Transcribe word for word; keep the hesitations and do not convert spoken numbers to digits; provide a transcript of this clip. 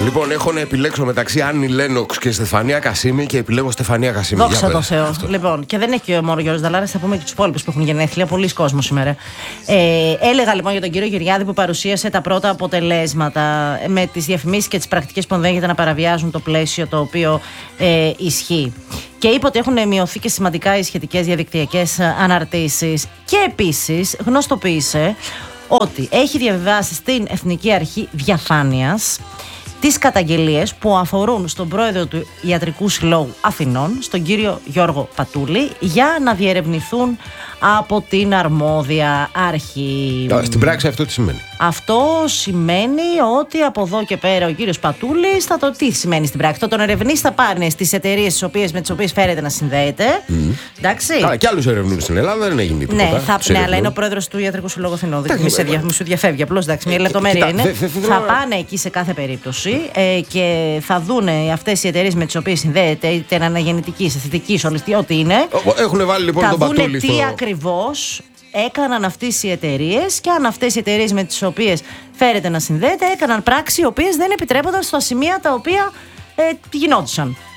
Λοιπόν, έχω να επιλέξω μεταξύ Άννη Λένοξ και Στεφανία Κασίμη και επιλέγω Στεφανία Κασίμη. Δόξα τω Θεώ. Λοιπόν, και δεν έχει μόνο ο Γιώργος Δαλάρας, θα πούμε και τους υπόλοιπους που έχουν γενέθλια. Πολλοί κόσμος σήμερα. Ε, έλεγα λοιπόν για τον κύριο Γεωργιάδη που παρουσίασε τα πρώτα αποτελέσματα με τις διαφημίσεις και τις πρακτικές που ενδέχεται να παραβιάζουν το πλαίσιο το οποίο ε, ισχύει. Και είπε ότι έχουν μειωθεί και σημαντικά οι σχετικές διαδικτυακές αναρτήσεις. Και επίσης γνωστοποίησε ότι έχει διαβιβάσει στην Εθνική Αρχή Διαφάνειας τις καταγγελίες που αφορούν στον πρόεδρο του Ιατρικού Συλλόγου Αθηνών, στον κύριο Γιώργο Πατούλη, για να διερευνηθούν από την αρμόδια αρχή. Στην πράξη αυτό τι σημαίνει? Αυτό σημαίνει ότι από εδώ και πέρα ο κύριος Πατούλης θα το τι σημαίνει στην πράξη. Θα τον ερευνήσει, θα πάνε στις εταιρείες με τις οποίες φέρεται να συνδέεται. Mm. Εντάξει. Καλά, και άλλους ερευνούν στην Ελλάδα, δεν έγινε τίποτα. Ναι, θα, ναι αλλά είναι ο πρόεδρος του Ιατρικού Συλλόγου Αθηνών. Μη σου διαφεύγει απλώς, εντάξει, μια λεπτομέρεια είναι. Θα πάνε εκεί σε κάθε περίπτωση ε, και θα δούνε αυτές οι εταιρείες με τις οποίες συνδέεται, είτε είναι αναγεννητική, αισθητική, ολιστή, ό,τι είναι. Έχουν βάλει λοιπόν θα τον δούνε Πατούλη. Τι στο... ακριβώς έκαναν αυτές οι εταιρείες και αν αυτές οι εταιρείες με τις οποίες φέρεται να συνδέεται έκαναν πράξεις οι οποίες δεν επιτρέπονταν στα σημεία τα οποία ε, γινόντουσαν.